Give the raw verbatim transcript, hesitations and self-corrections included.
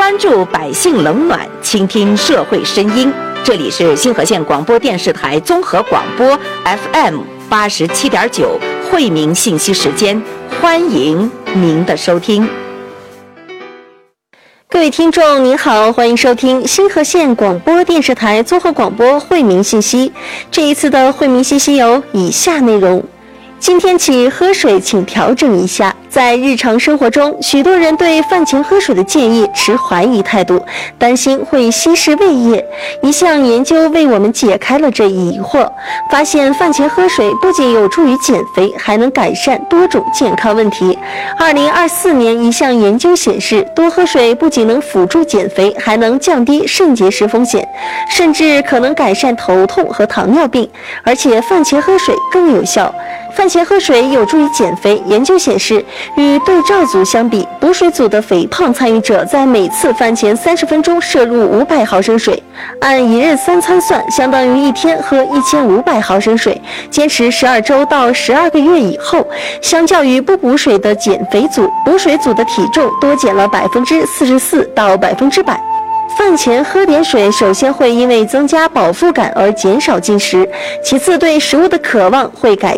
关注百姓冷暖，倾听社会声音。这里是新河县广播电视台综合广播 F M 八十七点九惠民信息时间，欢迎您的收听。 各位听众您好，欢迎收听新河县广播电视台综合广播惠民信息。这一次的惠民信息有以下内容：今天起喝水请调整一下。在日常生活中，许多人对饭前喝水的建议持怀疑态度，担心会稀释胃液。一项研究为我们解开了这一疑惑，发现饭前喝水不仅有助于减肥，还能改善多种健康问题。二零二四年一项研究显示，多喝水不仅能辅助减肥，还能降低肾结石风险，甚至可能改善头痛和糖尿病。而且饭前喝水更有效。饭前喝水有助于减肥。研究显示，与对照组相比，补水组的肥胖参与者在每次饭前三十分钟摄入五百毫升水，按一日三餐算，相当于一天喝一千五百毫升水。坚持十二周到十二个月以后，相较于不补水的减肥组，补水组的体重多减了百分之四十四到百分之百。饭前喝点水，首先会因为增加饱腹感而减少进食，其次对食物的渴望会改